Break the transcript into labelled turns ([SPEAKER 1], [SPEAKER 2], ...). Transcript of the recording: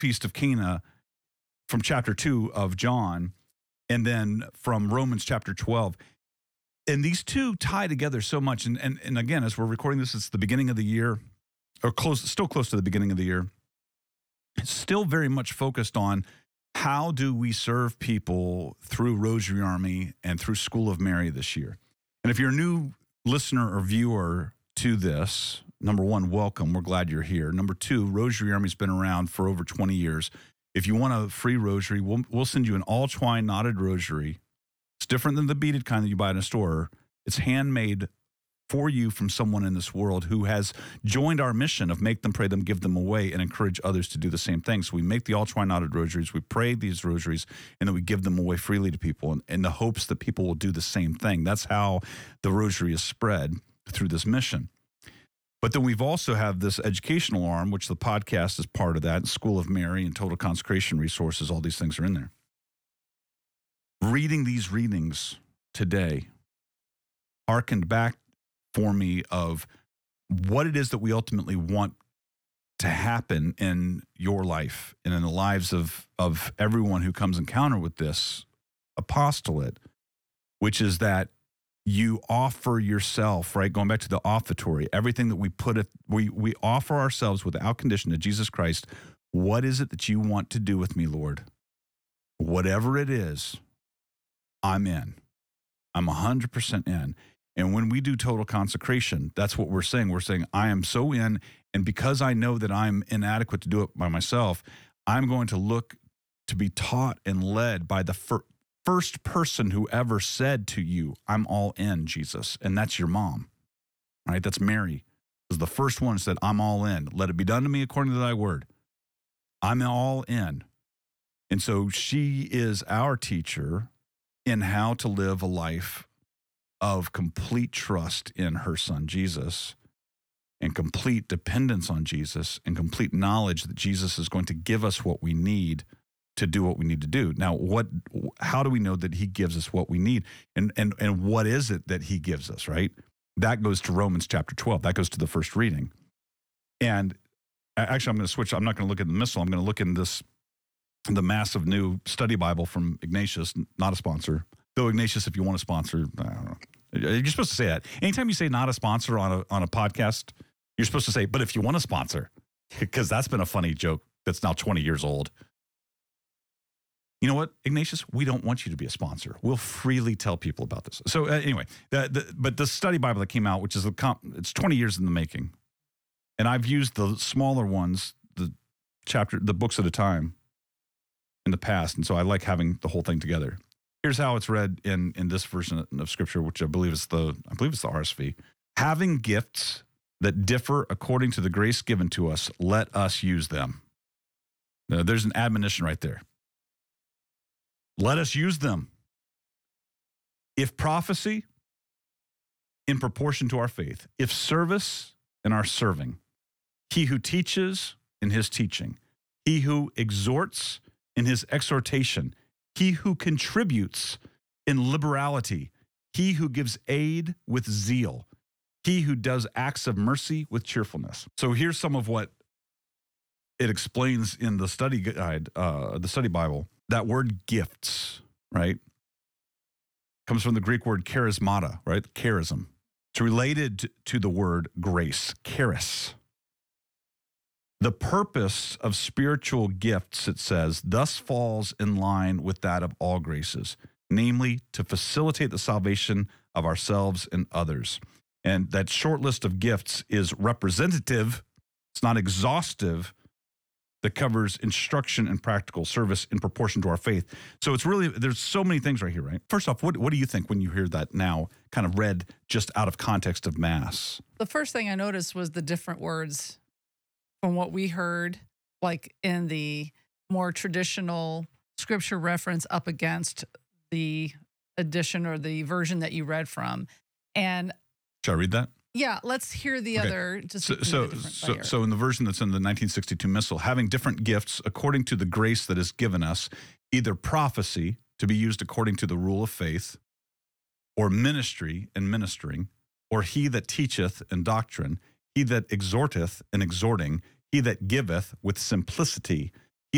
[SPEAKER 1] Feast of Cana from chapter 2 of John, and then from Romans chapter 12. And these two tie together so much. And again, as we're recording this, it's the beginning of the year, or still close to the beginning of the year. It's still very much focused on how do we serve people through Rosary Army and through School of Mary this year. And if you're a new listener or viewer to this, number one, welcome. We're glad you're here. Number two, Rosary Army's been around for over 20 years. If you want a free rosary, we'll send you an all-twine knotted rosary. It's different than the beaded kind that you buy in a store. It's handmade for you from someone in this world who has joined our mission of make them, pray them, give them away, and encourage others to do the same thing. So we make the all-twine knotted rosaries, we pray these rosaries, and then we give them away freely to people in the hopes that people will do the same thing. That's how the rosary is spread through this mission. But then we've also have this educational arm, which the podcast is part of that, and School of Mary and Total Consecration Resources, all these things are in there. Reading these readings today harkened back for me of what it is that we ultimately want to happen in your life and in the lives of everyone who comes encounter with this apostolate, which is that you offer yourself, right? Going back to the offertory, everything that we offer ourselves without condition to Jesus Christ. What is it that you want to do with me, Lord? Whatever it is, I'm in. I'm 100% in. And when we do total consecration, that's what we're saying. We're saying, I am so in, and because I know that I'm inadequate to do it by myself, I'm going to look to be taught and led by the first person who ever said to you, I'm all in, Jesus. And that's your mom, right? That's Mary. Was the first one who said, I'm all in. Let it be done to me according to thy word. I'm all in. And so she is our teacher in how to live a life of complete trust in her son, Jesus, and complete dependence on Jesus, and complete knowledge that Jesus is going to give us what we need to do what we need to do. Now, how do we know that he gives us what we need? And what is it that he gives us, right? That goes to Romans chapter 12. That goes to the first reading. And actually, I'm going to switch. I'm not going to look at the missal. I'm going to look in the massive new study Bible from Ignatius, not a sponsor. Though Ignatius, if you want to sponsor, I don't know. You're supposed to say that. Anytime you say not a sponsor on a podcast, you're supposed to say, but if you want to sponsor, because that's been a funny joke that's now 20 years old. You know what, Ignatius? We don't want you to be a sponsor. We'll freely tell people about this. So anyway, but the study Bible that came out, which is it's 20 years in the making, and I've used the smaller ones, the books at a time in the past, and so I like having the whole thing together. Here's how it's read in this version of Scripture, which I believe it's the RSV. Having gifts that differ according to the grace given to us, let us use them. Now, there's an admonition right there. Let us use them. If prophecy, in proportion to our faith. If service, in our serving. He who teaches, in his teaching. He who exhorts, in his exhortation. He who contributes, in liberality. He who gives aid, with zeal. He who does acts of mercy, with cheerfulness. So here's some of what it explains in the study guide, the study Bible. That word gifts, right, comes from the Greek word charismata, right? Charism. It's related to the word grace, charis. The purpose of spiritual gifts, it says, thus falls in line with that of all graces, namely to facilitate the salvation of ourselves and others. And that short list of gifts is representative. It's not exhaustive. That covers instruction and practical service in proportion to our faith. So it's really, there's so many things right here, right? First off, what do you think when you hear that now kind of read just out of context of Mass?
[SPEAKER 2] The first thing I noticed was the different words from what we heard, like in the more traditional scripture reference up against the edition or the version that you read from. And
[SPEAKER 1] should I read that?
[SPEAKER 2] Yeah, let's hear the other. Just
[SPEAKER 1] so in the version that's in the 1962 Missal, having different gifts according to the grace that is given us, either prophecy to be used according to the rule of faith, or ministry and ministering, or he that teacheth and doctrine, he that exhorteth and exhorting, he that giveth with simplicity,